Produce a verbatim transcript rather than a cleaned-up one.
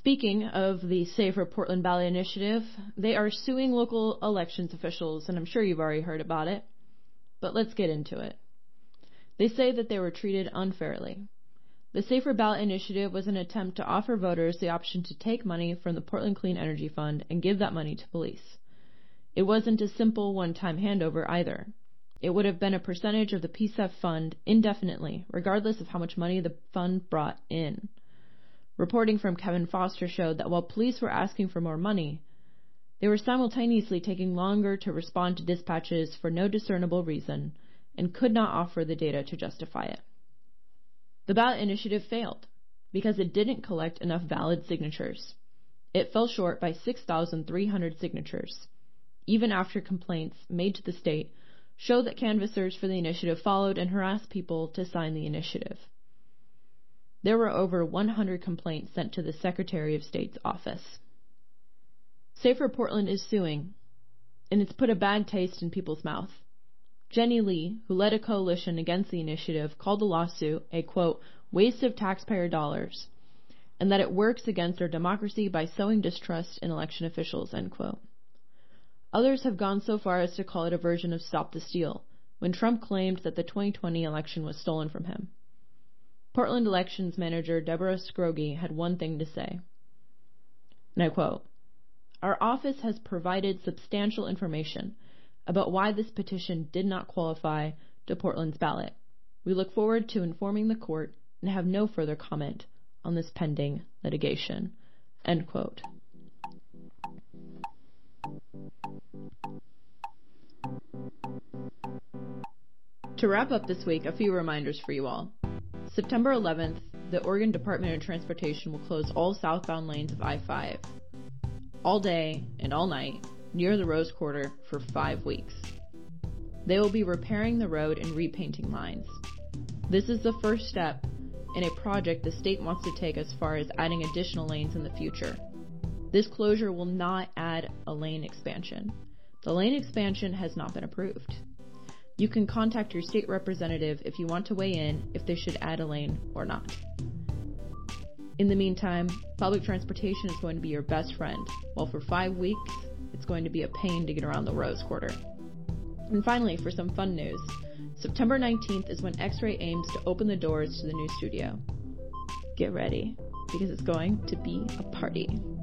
Speaking of the Safer Portland Ballot Initiative, they are suing local elections officials, and I'm sure you've already heard about it. But let's get into it. They say that they were treated unfairly. The Safer Ballot Initiative was an attempt to offer voters the option to take money from the Portland Clean Energy Fund and give that money to police. It wasn't a simple one-time handover either. It would have been a percentage of the P S E F fund indefinitely, regardless of how much money the fund brought in. Reporting from Kevin Foster showed that while police were asking for more money, they were simultaneously taking longer to respond to dispatches for no discernible reason and could not offer the data to justify it. The ballot initiative failed because it didn't collect enough valid signatures. It fell short by six thousand three hundred signatures, even after complaints made to the state show that canvassers for the initiative followed and harassed people to sign the initiative. There were over one hundred complaints sent to the Secretary of State's office. Safer Portland is suing, and it's put a bad taste in people's mouth. Jenny Lee, who led a coalition against the initiative, called the lawsuit a, quote, waste of taxpayer dollars, and that it works against our democracy by sowing distrust in election officials, end quote. Others have gone so far as to call it a version of Stop the Steal, when Trump claimed that the twenty twenty election was stolen from him. Portland elections manager Deborah Scroggie had one thing to say, and I quote, our office has provided substantial information about why this petition did not qualify to Portland's ballot. We look forward to informing the court and have no further comment on this pending litigation, end quote. To wrap up this week, a few reminders for you all. September eleventh, the Oregon Department of Transportation will close all southbound lanes of I five all day and all night near the Rose Quarter for five weeks. They will be repairing the road and repainting lines. This is the first step in a project the state wants to take as far as adding additional lanes in the future. This closure will not add a lane expansion. The lane expansion has not been approved. You can contact your state representative if you want to weigh in if they should add a lane or not. In the meantime, public transportation is going to be your best friend, while for five weeks, it's going to be a pain to get around the Rose Quarter. And finally, for some fun news, September nineteenth is when X-Ray aims to open the doors to the new studio. Get ready, because it's going to be a party.